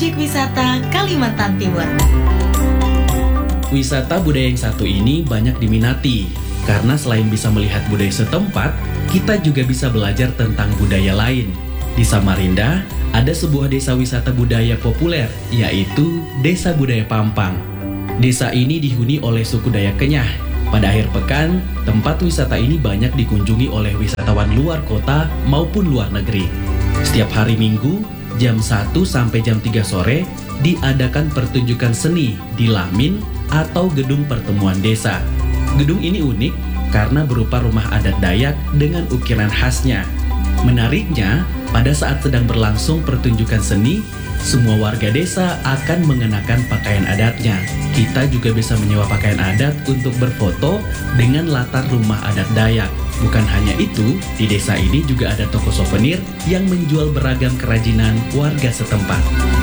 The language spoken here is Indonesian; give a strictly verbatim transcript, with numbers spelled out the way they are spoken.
Objek Wisata Kalimantan Timur. Wisata budaya yang satu ini banyak diminati, karena selain bisa melihat budaya setempat, kita juga bisa belajar tentang budaya lain. Di Samarinda, ada sebuah desa wisata budaya populer, yaitu Desa Budaya Pampang. Desa ini dihuni oleh suku Dayak Kenyah. Pada akhir pekan, tempat wisata ini banyak dikunjungi oleh wisatawan luar kota maupun luar negeri. Setiap hari Minggu, jam satu sampai jam tiga sore, diadakan pertunjukan seni di Lamin atau Gedung Pertemuan Desa. Gedung ini unik karena berupa rumah adat Dayak dengan ukiran khasnya. Menariknya, pada saat sedang berlangsung pertunjukan seni, semua warga desa akan mengenakan pakaian adatnya. Kita juga bisa menyewa pakaian adat untuk berfoto dengan latar rumah adat Dayak. Bukan hanya itu, di desa ini juga ada toko souvenir yang menjual beragam kerajinan warga setempat.